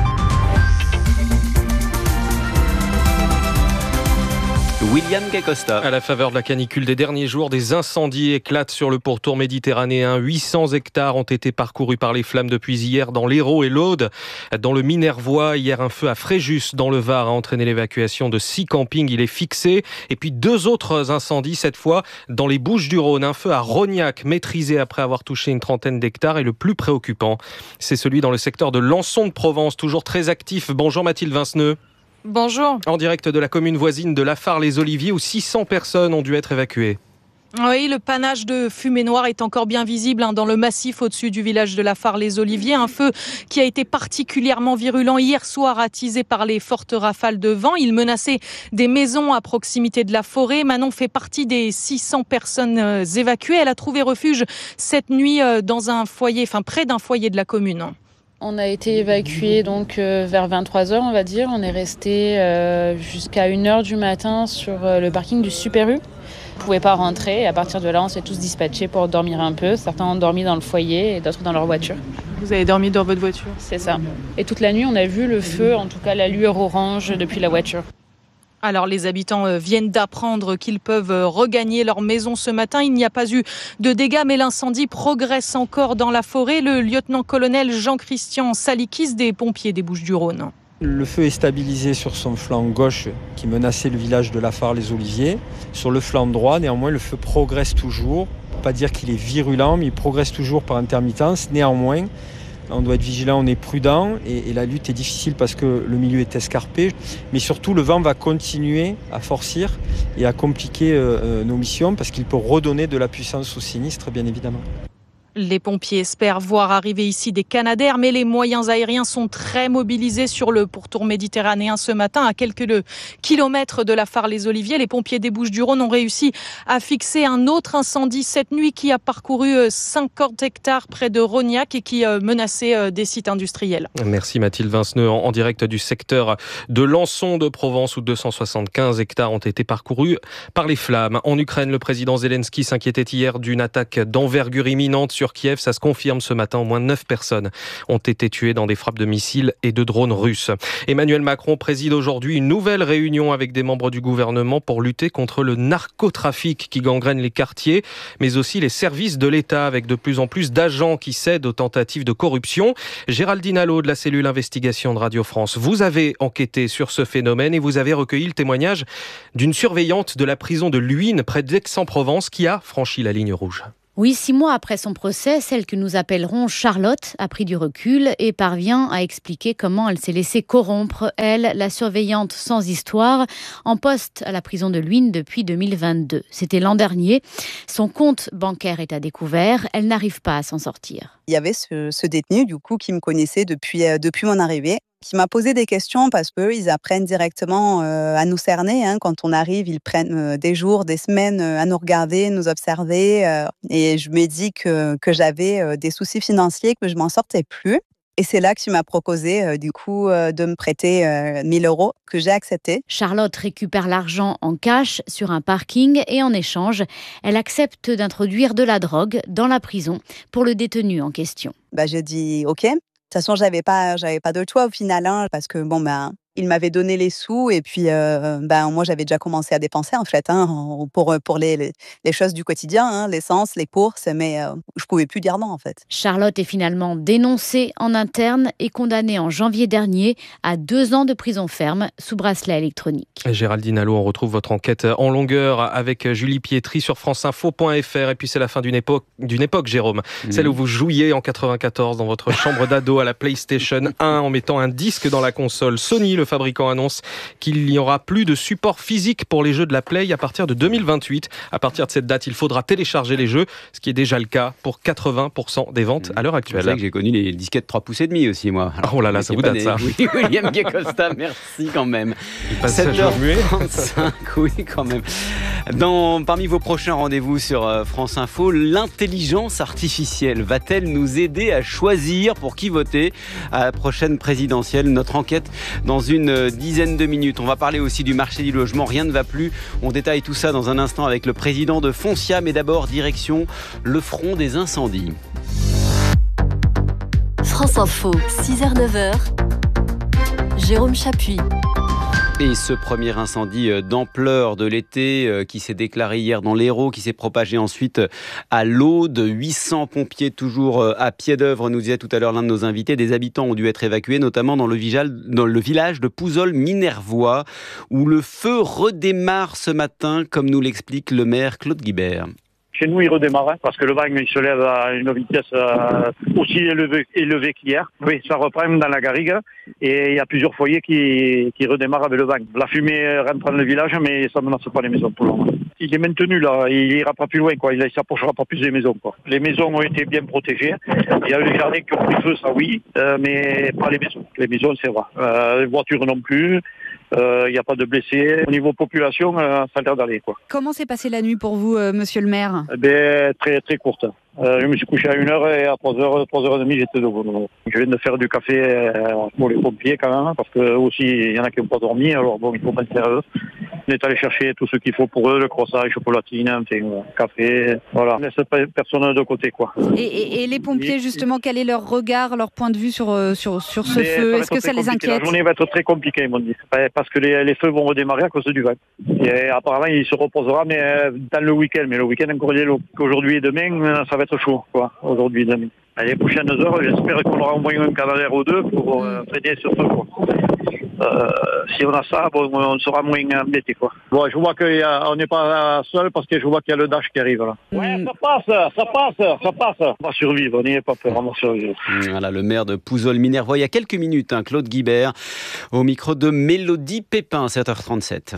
William Gacosta. À la faveur de la canicule des derniers jours, des incendies éclatent sur le pourtour méditerranéen. huit cents hectares ont été parcourus par les flammes depuis hier dans l'Hérault et l'Aude. Dans le Minervois, hier, un feu à Fréjus dans le Var a entraîné l'évacuation de six campings. Il est fixé. Et puis deux autres incendies, cette fois dans les Bouches-du-Rhône. Un feu à Rognac, maîtrisé après avoir touché une trentaine d'hectares. Et le plus préoccupant, c'est celui dans le secteur de Lançon de Provence, toujours très actif. Bonjour Mathilde Vinceneux. Bonjour. En direct de la commune voisine de Lafarge-les-Oliviers où six cents personnes ont dû être évacuées. Oui, le panache de fumée noire est encore bien visible hein, dans le massif au-dessus du village de la Fare-les-Oliviers. Un feu qui a été particulièrement virulent hier soir, attisé par les fortes rafales de vent. Il menaçait des maisons à proximité de la forêt. Manon fait partie des six cents personnes euh, évacuées. Elle a trouvé refuge cette nuit euh, dans un foyer, enfin près d'un foyer de la commune. On a été évacués donc euh, vers vingt-trois heures, on va dire. On est resté euh, jusqu'à une heure du matin sur euh, le parking du Super U. On ne pouvait pas rentrer et à partir de là, on s'est tous dispatchés pour dormir un peu. Certains ont dormi dans le foyer et d'autres dans leur voiture. Vous avez dormi dans votre voiture ? C'est ça. Et toute la nuit, on a vu le feu, en tout cas la lueur orange depuis la voiture. Alors les habitants viennent d'apprendre qu'ils peuvent regagner leur maison ce matin. Il n'y a pas eu de dégâts, mais l'incendie progresse encore dans la forêt. Le lieutenant-colonel Jean-Christian Salikis des pompiers des Bouches-du-Rhône. Le feu est stabilisé sur son flanc gauche qui menaçait le village de la Fare-les-Oliviers. Sur le flanc droit, néanmoins, le feu progresse toujours. On ne peut pas dire qu'il est virulent, mais il progresse toujours par intermittence. Néanmoins, on doit être vigilant, on est prudent et, et la lutte est difficile parce que le milieu est escarpé. Mais surtout, le vent va continuer à forcir et à compliquer euh, nos missions parce qu'il peut redonner de la puissance au sinistre, bien évidemment. Les pompiers espèrent voir arriver ici des Canadair, mais les moyens aériens sont très mobilisés sur le pourtour méditerranéen ce matin. À quelques kilomètres de la Fare-les-Oliviers, les pompiers des Bouches-du-Rhône ont réussi à fixer un autre incendie cette nuit qui a parcouru cinquante hectares près de Rognac et qui menaçait des sites industriels. Merci Mathilde Vinceneux en direct du secteur de Lançon de Provence où deux cent soixante-quinze hectares ont été parcourus par les flammes. En Ukraine, le président Zelensky s'inquiétait hier d'une attaque d'envergure imminente sur Kiev. Ça se confirme ce matin. Au moins neuf personnes ont été tuées dans des frappes de missiles et de drones russes. Emmanuel Macron préside aujourd'hui une nouvelle réunion avec des membres du gouvernement pour lutter contre le narcotrafic qui gangrène les quartiers, mais aussi les services de l'État avec de plus en plus d'agents qui cèdent aux tentatives de corruption. Géraldine Allo de la cellule investigation de Radio France, vous avez enquêté sur ce phénomène et vous avez recueilli le témoignage d'une surveillante de la prison de Luynes près d'Aix-en-Provence qui a franchi la ligne rouge. Oui, six mois après son procès, celle que nous appellerons Charlotte a pris du recul et parvient à expliquer comment elle s'est laissée corrompre. Elle, la surveillante sans histoire, en poste à la prison de Luynes depuis deux mille vingt-deux. C'était l'an dernier. Son compte bancaire est à découvert. Elle n'arrive pas à s'en sortir. Il y avait ce, ce détenu, du coup, qui me connaissait depuis, euh, depuis mon arrivée, qui m'a posé des questions parce qu'eux, ils apprennent directement euh, à nous cerner. Hein. Quand on arrive, ils prennent euh, des jours, des semaines euh, à nous regarder, nous observer. Euh, et je me dis que, que j'avais euh, des soucis financiers, que je m'en sortais plus. Et c'est là que tu m'as proposé, euh, du coup, euh, de me prêter euh, mille euros, que j'ai accepté. Charlotte récupère l'argent en cash sur un parking et en échange, elle accepte d'introduire de la drogue dans la prison pour le détenu en question. Bah, je dis OK. De toute façon, j'avais pas, j'avais pas de choix au final, hein, parce que bon, ben, il m'avait donné les sous et puis euh, ben, moi, j'avais déjà commencé à dépenser en fait, hein, pour, pour les, les, les choses du quotidien, hein, l'essence, les courses, mais euh, je pouvais plus dire non en fait. Charlotte est finalement dénoncée en interne et condamnée en janvier dernier à deux ans de prison ferme sous bracelet électronique. Géraldine Allo, on retrouve votre enquête en longueur avec Julie Pietri sur franceinfo point f r. Et puis c'est la fin d'une époque, d'une époque Jérôme, mmh. celle où vous jouiez en quatre-vingt-quatorze dans votre chambre d'ado à la PlayStation un en mettant un disque dans la console. Sony, le fabricant, annonce qu'il n'y aura plus de support physique pour les jeux de la Play à partir de deux mille vingt-huit. À partir de cette date, il faudra télécharger les jeux, ce qui est déjà le cas pour quatre-vingts pour cent des ventes à l'heure actuelle. C'est vrai que j'ai connu les disquettes trois pouces et demi aussi, moi. Alors, oh là là, ça vous date ça. Oui, William Guy-Costa, merci quand même. sept heures trente-cinq, oui quand même. Dans, parmi vos prochains rendez-vous sur euh, France Info, l'intelligence artificielle va-t-elle nous aider à choisir pour qui voter à la prochaine présidentielle? Notre enquête dans une une dizaine de minutes. On va parler aussi du marché du logement. Rien ne va plus. On détaille tout ça dans un instant avec le président de Foncia. Mais d'abord, direction le front des incendies. France Info, six heures neuf heures. Jérôme Chapuis. Et ce premier incendie d'ampleur de l'été qui s'est déclaré hier dans l'Hérault, qui s'est propagé ensuite à l'Aude. huit cents pompiers toujours à pied d'œuvre, nous disait tout à l'heure l'un de nos invités. Des habitants ont dû être évacués, notamment dans le village, dans le village de Pouzol-Minervois, où le feu redémarre ce matin, comme nous l'explique le maire Claude Guibert. Chez nous, il redémarre, hein, parce que le vent, il se lève à une vitesse euh, aussi élevée, élevée qu'hier. Oui, ça reprend dans la garrigue, et il y a plusieurs foyers qui, qui redémarrent avec le vent. La fumée rentre dans le village, mais ça ne menace pas les maisons pour le moment. Il est maintenu, là, il ira pas plus loin, quoi. Il ne s'approchera pas plus des maisons, quoi. Les maisons ont été bien protégées. Il y a eu des jardins qui ont pris feu, ça oui, euh, mais pas les maisons. Les maisons, c'est vrai. Euh, les voitures non plus. Il euh, n'y a pas de blessés. Au niveau population, euh, ça a l'air d'aller, quoi. Comment s'est passée la nuit pour vous, euh, monsieur le maire ? Eh bien, très, très courte. Euh, je me suis couché à une heure et à trois heures, trois heures et demie, j'étais debout. Je viens de faire du café euh, pour les pompiers quand même, parce que aussi il y en a qui n'ont pas dormi, alors bon, il faut penser à eux. On est allé chercher tout ce qu'il faut pour eux, le croissant, les chocolatines, enfin, euh, café, voilà. On laisse personne de côté, quoi. Et, et, et les pompiers, justement, quel est leur regard, leur point de vue sur, euh, sur, sur ce feu ? Est-ce que ça les inquiète ? La journée va être très compliquée, ils m'ont dit, parce que les, les feux vont redémarrer à cause du vent. Et apparemment, il se reposera, mais dans le week-end. Mais le week-end, encore il est long. Aujourd'hui et demain, ça va être chaud, quoi, aujourd'hui et demain. Les prochaines heures, j'espère qu'on aura au moins un canadair ou deux pour euh, freiner sur ce quoi. Euh, si on a ça, bon, on sera moins embêté, quoi. Bon, je vois qu'on n'est pas seul parce que je vois qu'il y a le Dash qui arrive là. Ouais, ça passe, ça passe, ça passe. On va survivre, on n'y est pas peur, on va survivre. Voilà, le maire de Pouzol-Minervois, il y a quelques minutes, hein, Claude Guibert, au micro de Mélodie Pépin, sept heures trente-sept.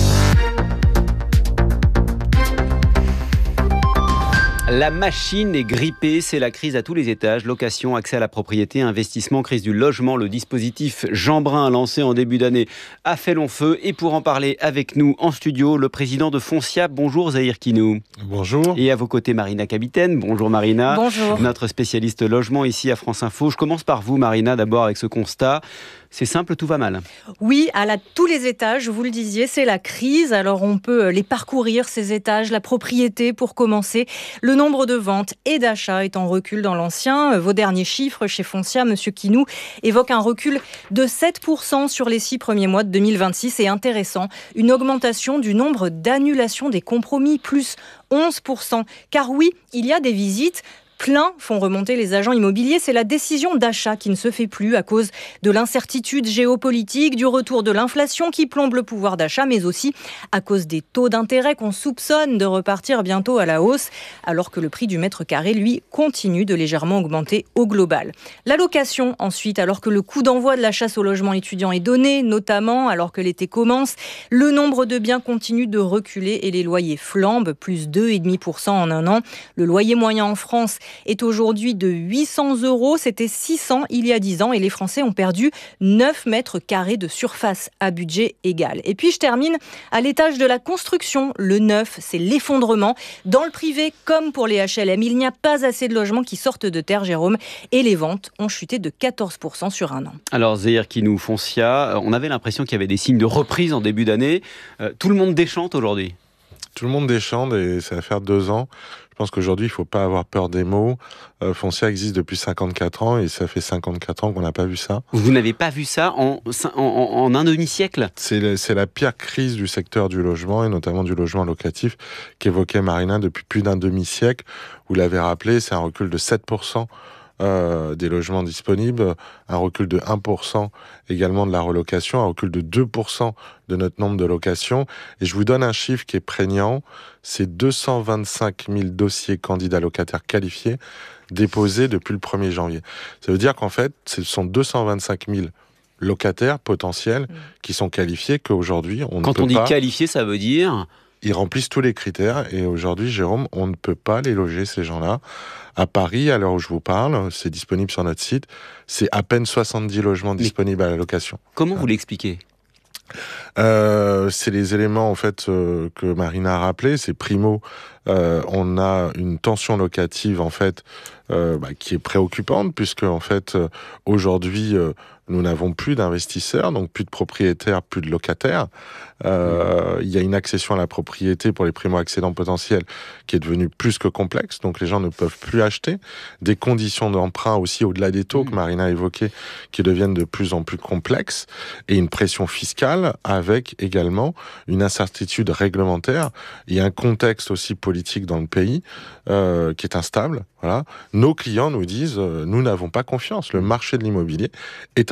La machine est grippée, c'est la crise à tous les étages. Location, accès à la propriété, investissement, crise du logement. Le dispositif Jeanbrun, lancé en début d'année, a fait long feu. Et pour en parler avec nous en studio, le président de Foncia. Bonjour Zahir Kinou. Bonjour. Et à vos côtés, Marina Capitaine. Bonjour Marina. Bonjour. Notre spécialiste logement ici à France Info. Je commence par vous Marina, d'abord avec ce constat. C'est simple, tout va mal. Oui, à la, tous les étages, vous le disiez, c'est la crise. Alors on peut les parcourir, ces étages, la propriété pour commencer. Le nombre de ventes et d'achats est en recul dans l'ancien. Vos derniers chiffres chez Foncia, Monsieur Kinou, évoquent un recul de sept pour cent sur les six premiers mois de deux mille vingt-six. Et intéressant, une augmentation du nombre d'annulations des compromis, plus onze pour cent. Car oui, il y a des visites. Plein font remonter les agents immobiliers. C'est la décision d'achat qui ne se fait plus à cause de l'incertitude géopolitique, du retour de l'inflation qui plombe le pouvoir d'achat, mais aussi à cause des taux d'intérêt qu'on soupçonne de repartir bientôt à la hausse, alors que le prix du mètre carré, lui, continue de légèrement augmenter au global. La location, ensuite, alors que le coup d'envoi de la chasse au logement étudiant est donné, notamment alors que l'été commence, le nombre de biens continue de reculer et les loyers flambent, plus deux virgule cinq pour cent en un an. Le loyer moyen en France est aujourd'hui de huit cents euros. C'était six cents il y a dix ans et les Français ont perdu neuf mètres carrés de surface à budget égal. Et puis je termine à l'étage de la construction. Le neuf, c'est l'effondrement. Dans le privé, comme pour les H L M, il n'y a pas assez de logements qui sortent de terre, Jérôme, et les ventes ont chuté de quatorze pour cent sur un an. Alors Zahir Kinou, Foncia, on avait l'impression qu'il y avait des signes de reprise en début d'année. Euh, tout le monde déchante aujourd'hui. Tout le monde déchante et ça va faire deux ans. Je pense qu'aujourd'hui, il ne faut pas avoir peur des mots. Euh, Foncia existe depuis cinquante-quatre ans et ça fait cinquante-quatre ans qu'on n'a pas vu ça. Vous n'avez pas vu ça en, en, en un demi-siècle ? C'est, c'est la pire crise du secteur du logement et notamment du logement locatif qu'évoquait Marina depuis plus d'un demi-siècle. Vous l'avez rappelé, c'est un recul de sept pour cent. Euh, des logements disponibles, un recul de un pour cent également de la relocation, un recul de deux pour cent de notre nombre de locations. Et je vous donne un chiffre qui est prégnant, c'est deux cent vingt-cinq mille dossiers candidats locataires qualifiés déposés depuis le premier janvier. Ça veut dire qu'en fait, ce sont deux cent vingt-cinq mille locataires potentiels mmh. qui sont qualifiés qu'aujourd'hui, on Quand ne peut on dit pas... qualifié, ça veut dire... Ils remplissent tous les critères et aujourd'hui, Jérôme, on ne peut pas les loger, ces gens-là. À Paris, à l'heure où je vous parle, c'est disponible sur notre site, c'est à peine soixante-dix logements disponibles Mais à la location. Comment vous l'expliquez ? Euh, c'est les éléments en fait euh, que Marina a rappelé. C'est primo, euh, on a une tension locative en fait euh, bah, qui est préoccupante puisque en fait euh, aujourd'hui euh, nous n'avons plus d'investisseurs, donc plus de propriétaires, plus de locataires. Euh, il y a une accession à la propriété pour les primo-accédants potentiels qui est devenue plus que complexe, donc les gens ne peuvent plus acheter. Des conditions d'emprunt aussi au-delà des taux que Marina a évoquées qui deviennent de plus en plus complexes et une pression fiscale avec également une incertitude réglementaire. Il y a un contexte aussi politique dans le pays euh, qui est instable. Voilà. Nos clients nous disent euh, nous n'avons pas confiance. Le marché de l'immobilier est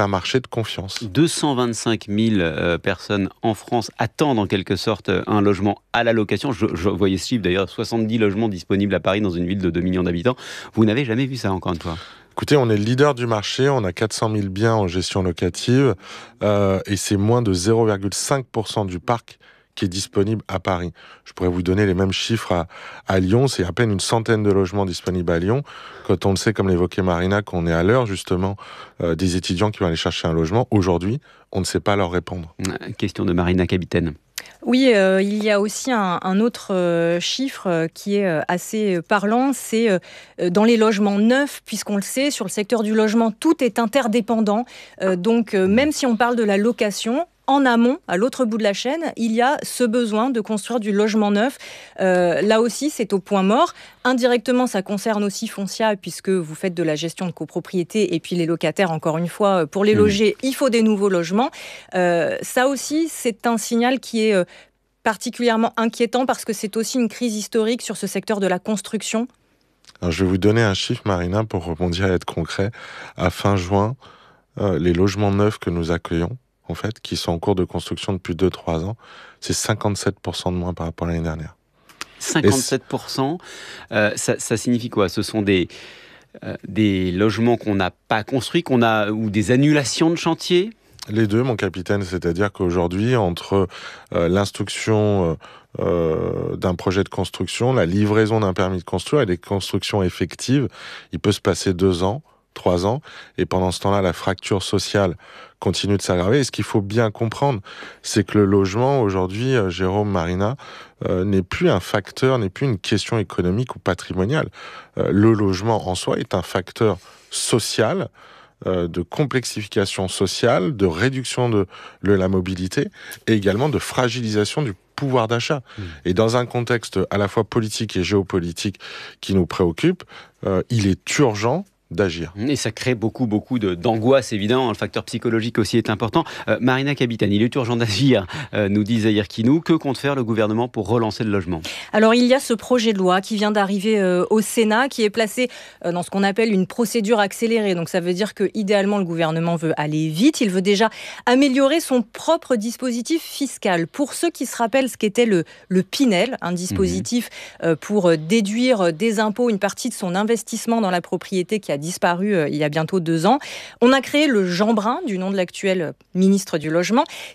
un marché de confiance. deux cent vingt-cinq mille euh, personnes en France attendent en quelque sorte un logement à la location. Je, je voyais ce chiffre d'ailleurs, soixante-dix logements disponibles à Paris dans une ville de deux millions d'habitants. Vous n'avez jamais vu ça encore une fois ? Écoutez, on est le leader du marché, on a quatre cent mille biens en gestion locative euh, et c'est moins de zéro virgule cinq pour cent du parc qui est disponible à Paris. Je pourrais vous donner les mêmes chiffres à, à Lyon, c'est à peine une centaine de logements disponibles à Lyon. Quand on le sait, comme l'évoquait Marina, qu'on est à l'heure justement euh, des étudiants qui vont aller chercher un logement, aujourd'hui, on ne sait pas leur répondre. Question de Marina Capitaine. Oui, euh, il y a aussi un, un autre euh, chiffre euh, qui est euh, assez parlant, c'est euh, dans les logements neufs, puisqu'on le sait, sur le secteur du logement, tout est interdépendant. Euh, donc, euh, même si on parle de la location, en amont, à l'autre bout de la chaîne, il y a ce besoin de construire du logement neuf. Euh, là aussi, c'est au point mort. Indirectement, ça concerne aussi Foncia, puisque vous faites de la gestion de copropriété, et puis les locataires, encore une fois, pour les loger, mmh. il faut des nouveaux logements. Euh, ça aussi, c'est un signal qui est euh, particulièrement inquiétant, parce que c'est aussi une crise historique sur ce secteur de la construction. Alors, je vais vous donner un chiffre, Marina, pour rebondir et être concret. À fin juin, euh, les logements neufs que nous accueillons, en fait, qui sont en cours de construction depuis deux à trois ans, c'est cinquante-sept pour cent de moins par rapport à l'année dernière. cinquante-sept pour cent, euh, ça, ça signifie quoi ? Ce sont des, euh, des logements qu'on n'a pas construits, qu'on a, ou des annulations de chantier ? Les deux, mon capitaine, c'est-à-dire qu'aujourd'hui, entre euh, l'instruction euh, euh, d'un projet de construction, la livraison d'un permis de construire et les constructions effectives, il peut se passer deux ans, trois ans, et pendant ce temps-là, la fracture sociale continue de s'aggraver. Et ce qu'il faut bien comprendre, c'est que le logement, aujourd'hui, euh, Jérôme, Marina, euh, n'est plus un facteur, n'est plus une question économique ou patrimoniale. Euh, le logement en soi est un facteur social, euh, de complexification sociale, de réduction de, de la mobilité, et également de fragilisation du pouvoir d'achat. Mmh. Et dans un contexte à la fois politique et géopolitique qui nous préoccupe, euh, il est urgent d'agir. Et ça crée beaucoup, beaucoup de, d'angoisse, évidemment. Le facteur psychologique aussi est important. Euh, Marina Capitaine, il est urgent d'agir, euh, nous dit Zahir Kinou. Que compte faire le gouvernement pour relancer le logement ? Alors, il y a ce projet de loi qui vient d'arriver euh, au Sénat, qui est placé euh, dans ce qu'on appelle une procédure accélérée. Donc, ça veut dire que, idéalement, le gouvernement veut aller vite. Il veut déjà améliorer son propre dispositif fiscal. Pour ceux qui se rappellent ce qu'était le, le Pinel, un dispositif mmh. euh, pour déduire des impôts une partie de son investissement dans la propriété qui a disparu euh, il y a bientôt deux ans. On a créé le Jeanbrun, du nom de l'actuel ministre du Logement,